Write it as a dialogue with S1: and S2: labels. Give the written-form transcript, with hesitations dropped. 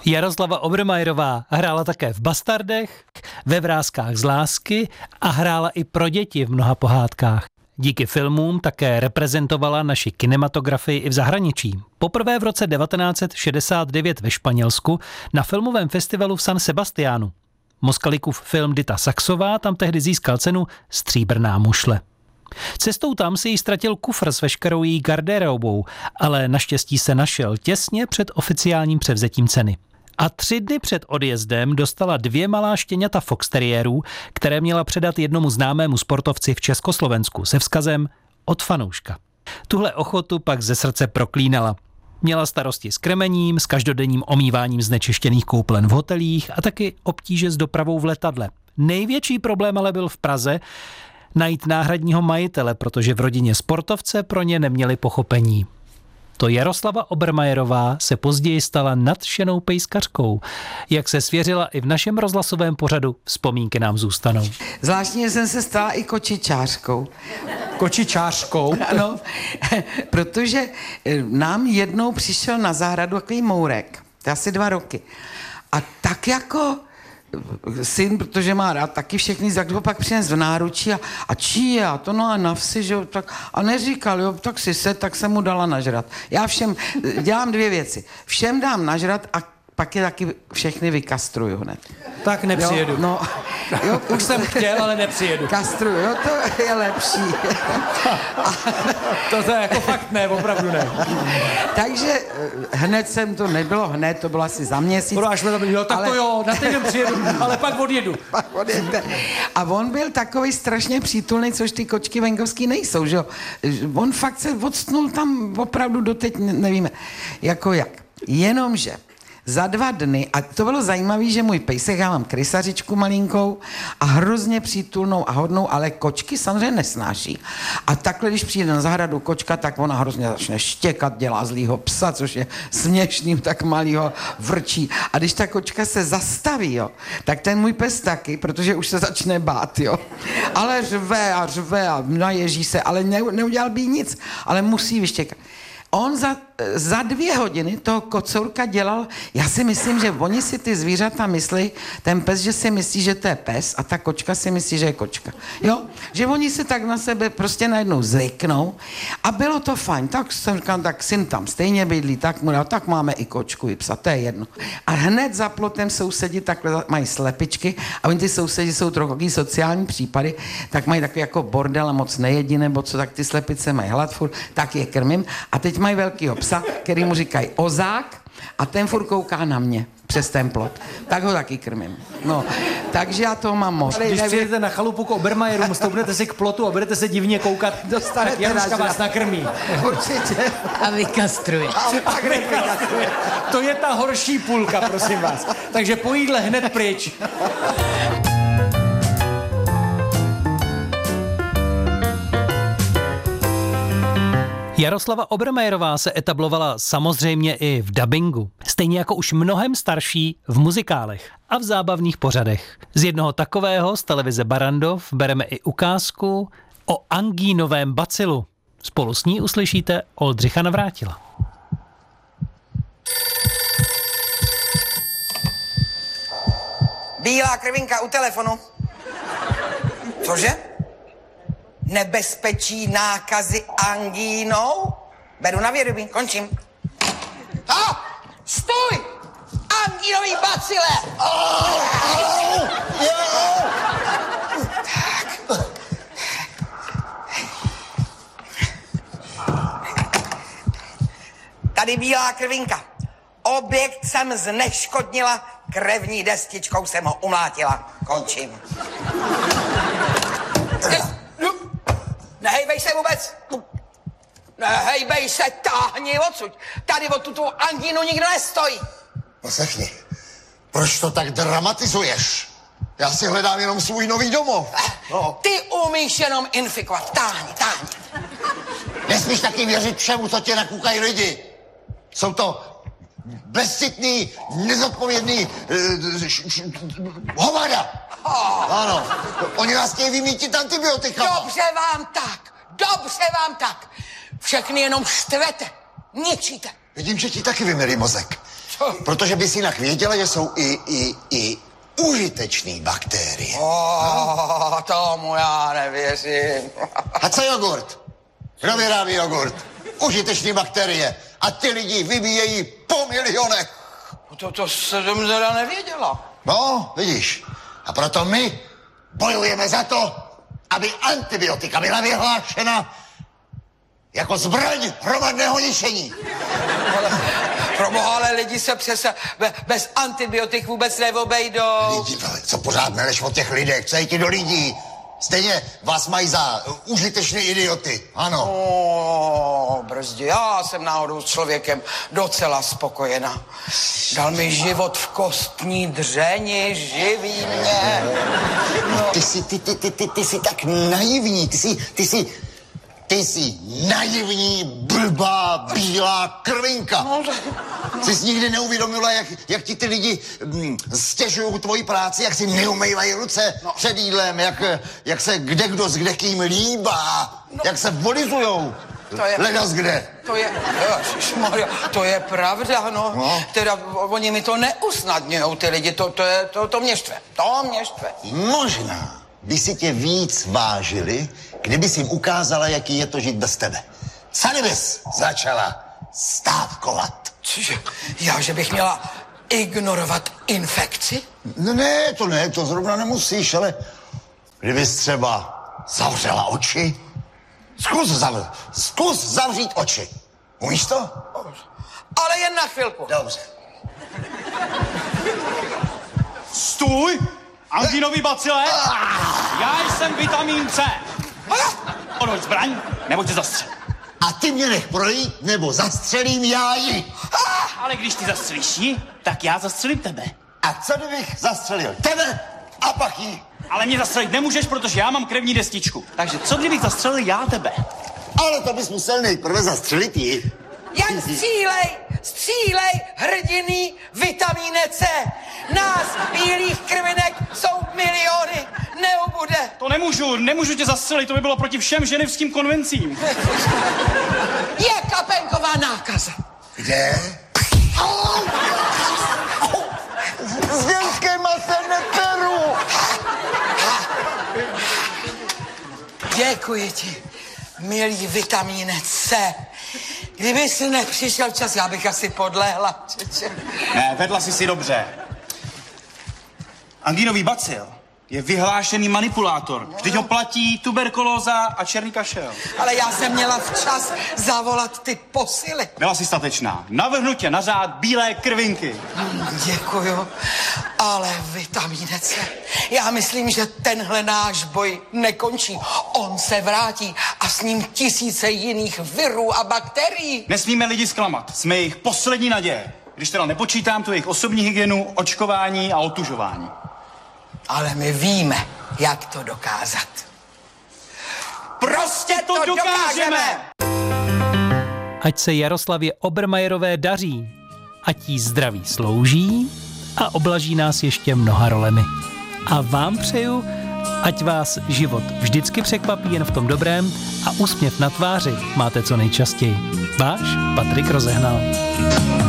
S1: Jaroslava Obermajerová hrála také v Bastardech, ve Vrázkách z lásky a hrála i pro děti v mnoha pohádkách. Díky filmům také reprezentovala naši kinematografii i v zahraničí. Poprvé v roce 1969 ve Španělsku na filmovém festivalu v San Sebastiánu. Moskalikův film Dita Saxová tam tehdy získal cenu Stříbrná mušle. Cestou tam si jí ztratil kufr s veškerou její gardérobou, ale naštěstí se našel těsně před oficiálním převzetím ceny. A 3 dny před odjezdem dostala 2 malá štěňata foxteriérů, které měla předat jednomu známému sportovci v Československu se vzkazem od fanouška. Tuhle ochotu pak ze srdce proklínala. Měla starosti s krmením, s každodenním omýváním znečištěných koupelen v hotelích a taky obtíže s dopravou v letadle. Největší problém ale byl v Praze najít náhradního majitele, protože v rodině sportovce pro ně neměli pochopení. To Jaroslava Obermajerová se později stala nadšenou pejskařkou. Jak se svěřila i v našem rozhlasovém pořadu, vzpomínky nám zůstanou.
S2: Zvláštně jsem se stala i kočičářkou.
S1: Kočičářkou?
S2: Ano, protože nám jednou přišel na zahradu takový mourek, to je asi 2 roky. A tak jako syn, protože má rád taky všechny, tak ho pak přines v náručí a čí je, a to no a na vsi, že jo, tak, a neříkal, jo, tak si se, tak jsem mu dala nažrat. Já všem, dělám 2 věci, všem dám nažrat a pak je taky všechny vykastruju hned.
S1: Tak nepřijedu.
S2: Jo, no, jo,
S1: už jsem chtěl, ale nepřijedu.
S2: Kastruju, jo, to je lepší.
S1: To je jako fakt ne, opravdu ne.
S2: Takže hned jsem to nebylo, hned to bylo asi za měsíc.
S1: Jo, tak ale... to jo, na týden přijedu, ale pak odjedu.
S2: A on byl takový strašně přítulný, což ty kočky venkovský nejsou, že jo. On fakt se odstnul tam opravdu doteď, nevíme, jako jak. Jenomže za 2 dny, a to bylo zajímavé, že můj pejsek, já mám krysařičku malinkou a hrozně přítulnou a hodnou, ale kočky samozřejmě nesnáší. A takhle, když přijde na zahradu kočka, tak ona hrozně začne štěkat, dělá zlýho psa, což je směšným, tak malýho vrčí. A když ta kočka se zastaví, jo, tak ten můj pes taky, protože už se začne bát, jo. Ale řve a naježí se, ale neudělal by nic, ale musí vyštěkat. On za 2 hodiny toho kocourka dělal, já si myslím, že oni si ty zvířata myslí, ten pes, že si myslí, že to je pes a ta kočka si myslí, že je kočka. Jo? Že oni se tak na sebe prostě najednou zvyknou a bylo to fajn. Tak jsem říkal, tak syn tam stejně bydlí, tak mu dal, tak máme i kočku, i psa, to je jedno. A hned za plotem sousedi takhle mají slepičky a oni ty sousedi jsou trochu sociální případy, tak mají takový jako bordel a moc nejedí nebo co, tak ty slepice mají hlad furt, tak je krmím a teď mají velkýho psa, který mu říkají Ozák a ten furt kouká na mě přes ten plot. Tak ho taky krmím. No, takže já toho mám moc.
S1: Když přijdete na chalupu k Obermajerům, stoupnete si k plotu a budete se divně koukat, tak Jaruška vás nakrmí.
S2: Určitě.
S3: A vykastruje.
S1: To je ta horší půlka, prosím vás. Takže po jídle hned pryč. Jaroslava Obermajerová se etablovala samozřejmě i v dabingu, stejně jako už mnohem starší v muzikálech a v zábavných pořadech. Z jednoho takového z televize Barrandov bereme i ukázku o angínovém bacilu. Spolu s ní uslyšíte Oldřicha Navrátila.
S4: Bílá krvinka u telefonu. Cože? Nebezpečí nákazy angínou? Beru na vědomí, končím. Stůj! Angínový bacile! Tak. Tady bílá krvinka. Objekt jsem zneškodnila, krevní destičkou jsem ho umlátila. Končím. Nehejbej se vůbec! Nehejbej se, táhni odsud! Tady o tuto angínu nikdo nestojí!
S5: Poslechni, proč to tak dramatizuješ? Já si hledám jenom svůj nový domov. No.
S4: Ty umíš jenom infikovat. Táhni.
S5: Nesmíš taky věřit všemu, co tě nakoukají lidi. Jsou to bezcitný, nezodpovědný hovada. Ano, oni nás chtějí vymítit antibiotikama.
S4: Dobře vám tak. Všechny jenom štvete, ničíte.
S5: Vidím, že ti taky vymilí mozek. Protože bys jinak věděla, že jsou i užitečný bakterie.
S4: Tomu já nevěřím.
S5: A co jogurt? Kdo vyrábí jogurt? Užitečný bakterie. A ty lidi vybíjejí po milionech.
S4: To jsem teda nevěděla.
S5: No, vidíš. A proto my bojujeme za to, aby antibiotika byla vyhlášena jako zbraň hromadného ničení.
S4: Proboha, ale lidi se přece bez antibiotik vůbec neobejdou.
S5: Lidi, co pořád meleš o těch lidech, co je ti do lidí? Stejně vás mají za užitečné idioty, ano.
S4: Brzdě, já jsem náhodou s člověkem docela spokojená. Dal mi život v kostní dřeni, živí mě.
S5: No. Ty jsi tak naivní, ty jsi naivní, blbá, bílá krvinka. Jsi jsi nikdy neuvědomila, jak ti ty lidi stěžují tvoji práci, jak si neumývají ruce před jídlem, jak se kdekdo s kdekým líbá, jak se volizujou. Ledas kde.
S4: To je pravda, no. Teda oni mi to neusnadňujou, ty lidi, to mě štve. To mě štve.
S5: Možná by si tě víc vážili, kdyby jsi jim ukázala, jaký je to žít bez tebe. Co kdybys začala stávkovat?
S4: Cože? Já, že bych měla ignorovat infekci?
S5: Ne, to zrovna nemusíš, ale kdybys třeba zavřela oči, zkus zavřít oči. Umíš to?
S4: Ale jen na chvilku.
S5: Dobře.
S3: Stůj! Anginový bacile! Já jsem vitamin C. Odhoď zbraň, nebo tě zastřelím.
S5: A ty mě nech projít, nebo zastřelím já ji.
S3: Ale když ty zastřelíš ji, tak já zastřelím tebe.
S5: A co kdybych zastřelil tebe a pak jí?
S3: Ale mě zastřelit nemůžeš, protože já mám krevní destičku. Takže co kdybych zastřelil já tebe?
S5: Ale to bys musel nejprve zastřelit ji.
S4: Jen střílej, hrdiny, vitamíne C. Nás, bílých krvinek, jsou miliony, neubude.
S3: To nemůžu tě zastřelit, to by bylo proti všem ženevským konvencím.
S4: Je kapenková nákaza.
S5: Kde? S dětskýma se neperu.
S4: Děkuji ti, milý vitamíne C. Kdyby si nepřišel čas, já bych asi podlehla.
S3: Ne, vedla jsi si dobře. Anginový bacil je vyhlášený manipulátor. Vždyť ho platí tuberkulóza a černý kašel.
S4: Ale já jsem měla včas zavolat ty posily.
S3: Byla jsi statečná. Navrhnu tě na řád bílé krvinky.
S4: Děkuju, ale vitamíne C. Já myslím, že tenhle náš boj nekončí. On se vrátí a s ním tisíce jiných virů a bakterií.
S3: Nesmíme lidi zklamat. Jsme jejich poslední naděje. Když teda nepočítám tu jejich osobní hygienu, očkování a otužování.
S4: Ale my víme, jak to dokázat. Prostě to dokážeme!
S1: Ať se Jaroslavě Obermajerové daří, ať jí zdraví slouží a oblaží nás ještě mnoha rolemi. A vám přeju, ať vás život vždycky překvapí jen v tom dobrém a úsměv na tváři máte co nejčastěji. Váš Patrik Rozehnal.